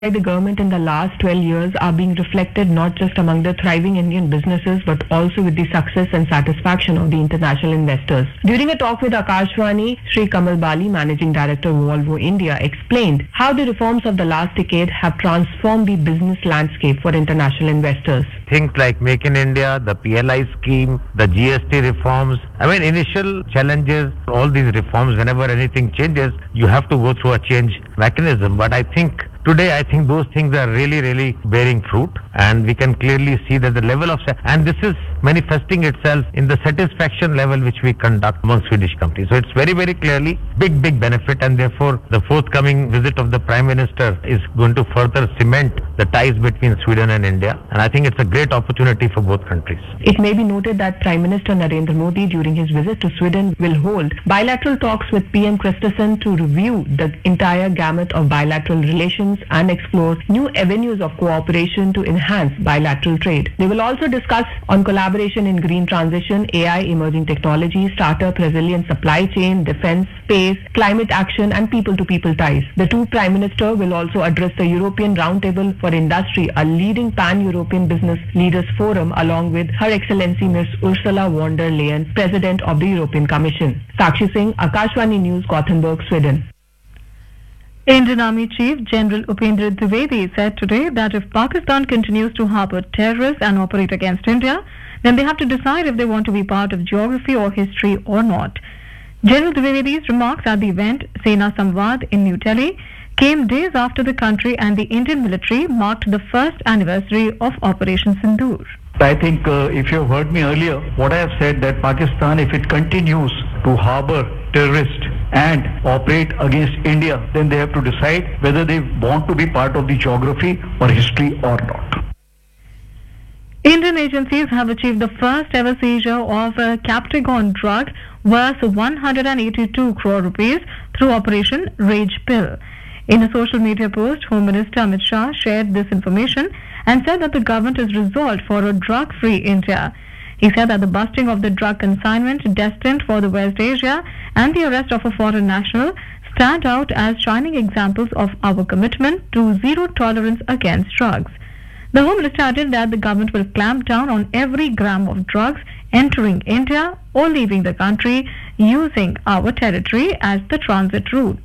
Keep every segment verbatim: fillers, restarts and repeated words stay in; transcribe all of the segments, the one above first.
by the government in the last twelve years are being reflected not just among the thriving Indian businesses but also with the success and satisfaction of the international investors. During a talk with Akashvani, Sri Kamal Bali, Managing Director of Volvo India, explained how the reforms of the last decade have transformed the business landscape for international investors. Things like Make in India, the P L I scheme, the G S T reforms. I mean, initial challenges, all these reforms, whenever anything changes, you have to go through a change mechanism. But I think today, I think those things are really, really bearing fruit, and we can clearly see that the level of, and this is manifesting itself in the satisfaction level which we conduct among Swedish companies. So it's very, very clearly big, big benefit, and therefore the forthcoming visit of the Prime Minister is going to further cement the ties between Sweden and India, and I think it's a great opportunity for both countries. It may be noted that Prime Minister Narendra Modi, during his visit to Sweden, will hold bilateral talks with P M Kristersson to review the entire gamut of bilateral relations and explore new avenues of cooperation to enhance bilateral trade. They will also discuss on collaboration in green transition, A I, emerging technology, startup, resilient supply chain, defense, space, climate action and people-to-people ties. The two Prime Ministers will also address the European Roundtable for Industry, a leading pan-European business leaders forum, along with Her Excellency Miss Ursula von der Leyen, President of the European Commission. Sakshi Singh, Akashvani News, Gothenburg, Sweden. Indian Army Chief General Upendra Dwivedi said today that if Pakistan continues to harbour terrorists and operate against India, then they have to decide if they want to be part of geography or history or not. General Dwivedi's remarks at the event Sena Samvad in New Delhi came days after the country and the Indian military marked the first anniversary of Operation Sindoor. I think uh, if you have heard me earlier, what I have said that Pakistan, if it continues to harbour terrorists and operate against India, then they have to decide whether they want to be part of the geography or history or not. Indian agencies have achieved the first ever seizure of a Captagon drug worth one hundred eighty-two crore rupees through Operation Rage Pill. In a social media post, Home Minister Amit Shah shared this information and said that the government is resolved for a drug-free India. He said that the busting of the drug consignment destined for the West Asia and the arrest of a foreign national stand out as shining examples of our commitment to zero tolerance against drugs. The Home Minister added that the government will clamp down on every gram of drugs entering India or leaving the country using our territory as the transit route.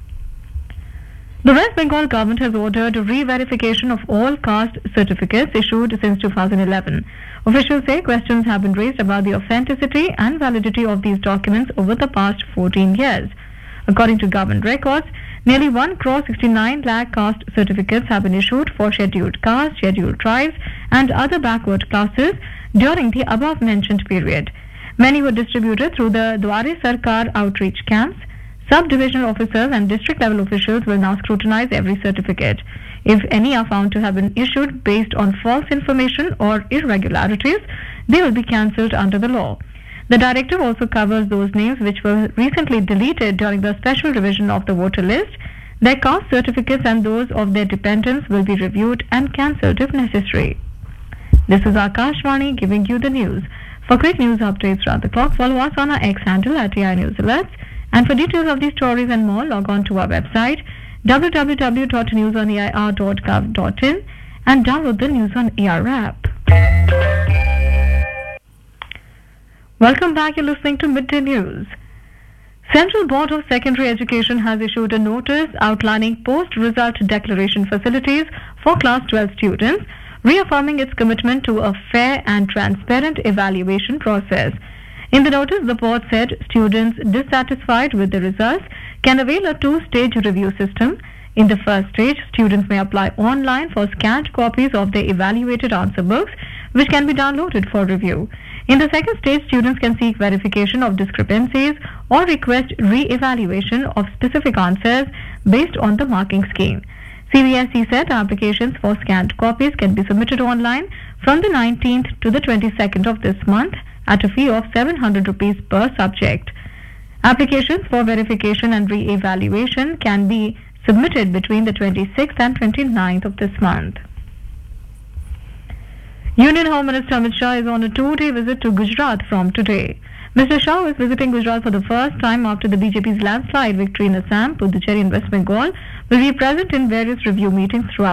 The West Bengal government has ordered re-verification of all caste certificates issued since two thousand eleven. Officials say questions have been raised about the authenticity and validity of these documents over the past fourteen years. According to government records, nearly one crore sixty-nine lakh caste certificates have been issued for scheduled castes, scheduled tribes and other backward classes during the above-mentioned period. Many were distributed through the Dware Sarkar outreach camps. Sub-divisional officers and district-level officials will now scrutinize every certificate. If any are found to have been issued based on false information or irregularities, they will be cancelled under the law. The directive also covers those names which were recently deleted during the special revision of the voter list. Their caste certificates and those of their dependents will be reviewed and cancelled if necessary. This is Akashvani giving you the news. For quick news updates round the clock, follow us on our X handle at A I News Alerts. And for details of these stories and more, log on to our website w w w dot news on a i r dot gov dot in and download the News on A R app. Welcome back. You're listening to Midday News. Central Board of Secondary Education has issued a notice outlining post-result declaration facilities for Class twelve students, reaffirming its commitment to a fair and transparent evaluation process. In the notice, the board said students dissatisfied with the results can avail a two-stage review system. In the first stage, students may apply online for scanned copies of their evaluated answer books, which can be downloaded for review. In the second stage, students can seek verification of discrepancies or request re-evaluation of specific answers based on the marking scheme. C B S E said applications for scanned copies can be submitted online from the nineteenth to the twenty-second of this month at a fee of seven hundred rupees per subject. Applications for verification and re-evaluation can be submitted between the twenty-sixth and twenty-ninth of this month. Union Home Minister Amit Shah is on a two-day visit to Gujarat from today. Mister Shah is visiting Gujarat for the first time after the B J P's landslide victory in Assam. Puducherry and West Bengal will be present in various review meetings throughout